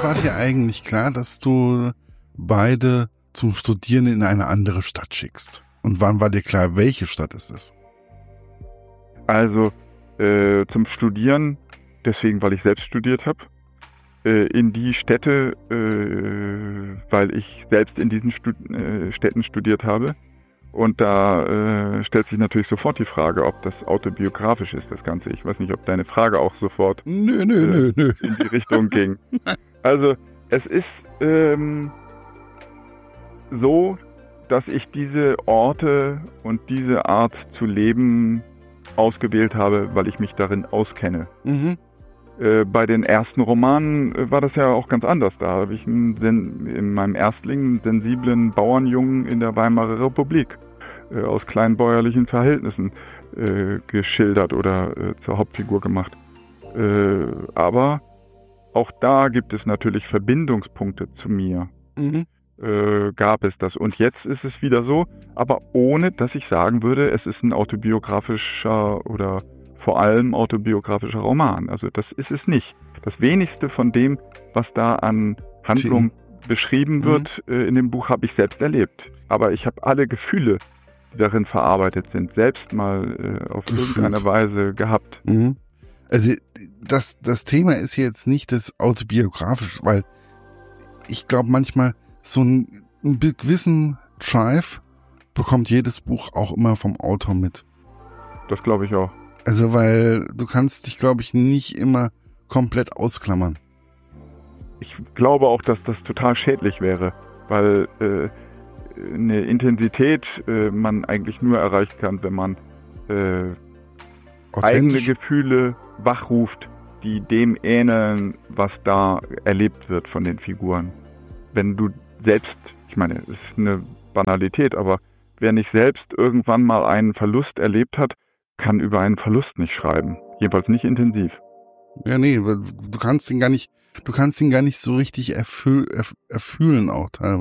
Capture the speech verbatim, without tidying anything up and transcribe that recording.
war dir eigentlich klar, dass du beide zum Studieren in eine andere Stadt schickst? Und wann war dir klar, welche Stadt es ist? Also äh, zum Studieren, deswegen, weil ich selbst studiert habe, äh, in die Städte, äh, weil ich selbst in diesen Stud- äh, Städten studiert habe. Und da äh, stellt sich natürlich sofort die Frage, ob das autobiografisch ist, das Ganze. Ich weiß nicht, ob deine Frage auch sofort nö, nö, äh, nö, nö. in die Richtung ging. Also es ist ähm, so, dass ich diese Orte und diese Art zu leben ausgewählt habe, weil ich mich darin auskenne. Mhm. Äh, bei den ersten Romanen äh, war das ja auch ganz anders. Da habe ich einen, sen- in meinem Erstling einen sensiblen Bauernjungen in der Weimarer Republik äh, aus kleinbäuerlichen Verhältnissen äh, geschildert oder äh, zur Hauptfigur gemacht. Äh, aber auch da gibt es natürlich Verbindungspunkte zu mir. Mhm. Äh, gab es das. Und jetzt ist es wieder so, aber ohne, dass ich sagen würde, es ist ein autobiografischer oder vor allem autobiografischer Roman. Also das ist es nicht. Das wenigste von dem, was da an Handlung beschrieben wird mhm. äh, in dem Buch, habe ich selbst erlebt. Aber ich habe alle Gefühle, die darin verarbeitet sind, selbst mal äh, auf Gefühlt. irgendeine Weise gehabt. Mhm. Also das, das Thema ist jetzt nicht das autobiografisch, weil ich glaube manchmal so ein, ein gewissen Drive bekommt jedes Buch auch immer vom Autor mit. Das glaube ich auch. Also weil du kannst dich, glaube ich, nicht immer komplett ausklammern. Ich glaube auch, dass das total schädlich wäre, weil äh, eine Intensität äh, man eigentlich nur erreichen kann, wenn man äh, eigene Gefühle wachruft, die dem ähneln, was da erlebt wird von den Figuren. Wenn du selbst, ich meine, es ist eine Banalität, aber wer nicht selbst irgendwann mal einen Verlust erlebt hat, kann über einen Verlust nicht schreiben. Jedenfalls nicht intensiv. Ja, nee, du kannst ihn gar nicht, du kannst ihn gar nicht so richtig erfü- erf- erfühlen auch teilweise.